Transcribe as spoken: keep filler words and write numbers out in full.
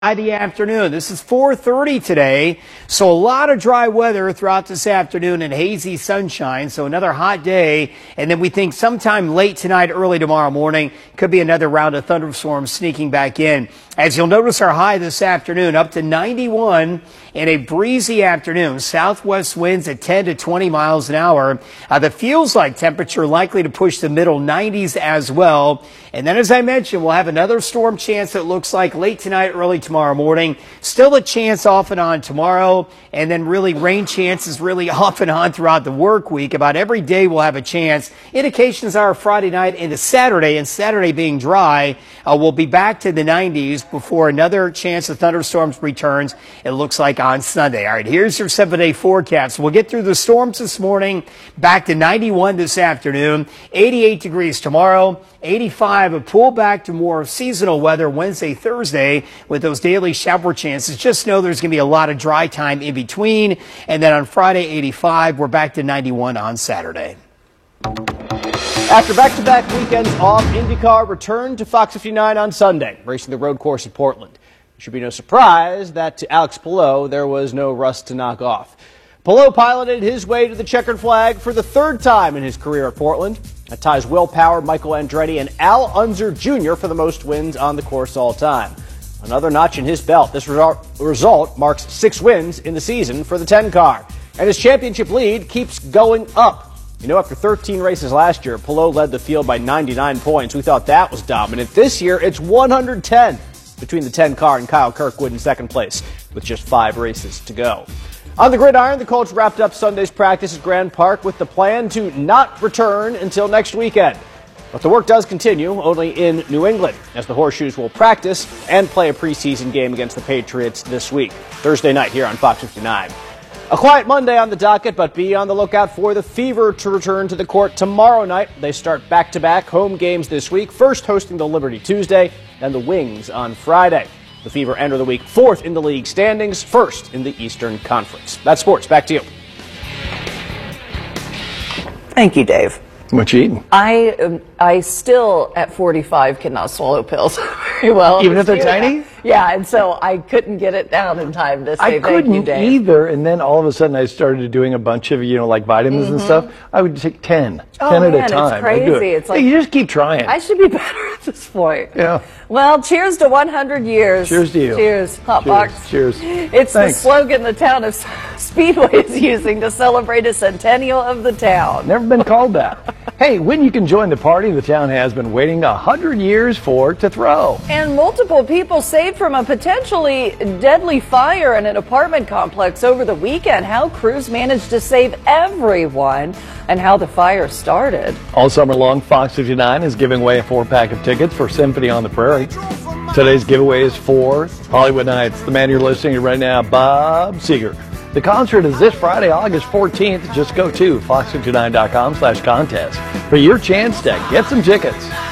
By the afternoon. This is four thirty today, so a lot of dry weather throughout this afternoon and hazy sunshine, so another hot day. And then we think sometime late tonight, early tomorrow morning, could be another round of thunderstorms sneaking back in. As you'll notice, our high this afternoon up to ninety-one in a breezy afternoon. Southwest winds at ten to twenty miles an hour. Uh, the feels like temperature likely to push the middle nineties as well. And then, as I mentioned, we'll have another storm chance that looks like late tonight, early tomorrow morning. Still a chance off and on tomorrow. And then really rain chances really off and on throughout the work week. About every day we'll have a chance. Indications are Friday night into Saturday, and Saturday being dry, uh, we'll be back to the nineties before another chance of thunderstorms returns, it looks like, on Sunday. All right, here's your seven-day forecast. We'll get through the storms this morning, back to ninety-one this afternoon, eighty-eight degrees tomorrow, eighty-five, a pullback to more seasonal weather Wednesday, Thursday with those daily shower chances. Just know there's going to be a lot of dry time in between. And then on Friday, eighty-five, we're back to ninety-one on Saturday. After back-to-back weekends off, IndyCar returned to Fox fifty-nine on Sunday, racing the road course at Portland. It should be no surprise that to Alex Palou, there was no rust to knock off. Palou piloted his way to the checkered flag for the third time in his career at Portland. That ties Will Power, Michael Andretti, and Al Unser Junior for the most wins on the course all time. Another notch in his belt. This result marks six wins in the season for the ten car. And his championship lead keeps going up. You know, after thirteen races last year, Palou led the field by ninety-nine points. We thought that was dominant. This year, it's one hundred ten between the ten car and Kyle Kirkwood in second place with just five races to go. On the gridiron, the coach wrapped up Sunday's practice at Grand Park with the plan to not return until next weekend. But the work does continue, only in New England, as the Horseshoes will practice and play a preseason game against the Patriots this week, Thursday night here on Fox fifty-nine. A quiet Monday on the docket, but be on the lookout for the Fever to return to the court tomorrow night. They start back-to-back home games this week, first hosting the Liberty Tuesday and the Wings on Friday. The Fever enter the week fourth in the league standings, first in the Eastern Conference. That's sports. Back to you. Thank you, Dave. What you eating? I um, I still, at forty-five, cannot swallow pills very well. Even if they're tiny? Yeah, and so I couldn't get it down in time to say I thank couldn't you, Dave. either, and then all of a sudden I started doing a bunch of, you know, like vitamins mm-hmm. and stuff. I would take ten, oh, ten man, at a time. It's crazy. I do it. It's like, hey, you just keep trying. I should be better at this point. Yeah. Well, cheers to one hundred years. Cheers to you. Cheers. Hot cheers. box. Cheers. It's Thanks. the slogan the town of Speedway is using to celebrate a centennial of the town. Never been called that. Hey, when you can join the party the town has been waiting a hundred years for to throw. And multiple people saved from a potentially deadly fire in an apartment complex over the weekend. How crews managed to save everyone and how the fire started. All summer long, Fox fifty-nine is giving away a four-pack of tickets for Symphony on the Prairie. Today's giveaway is for Hollywood Nights. The man you're listening to right now, Bob Seger. The concert is this Friday, August fourteenth. Just go to fox fifty-nine dot com slash contest for your chance to get some tickets.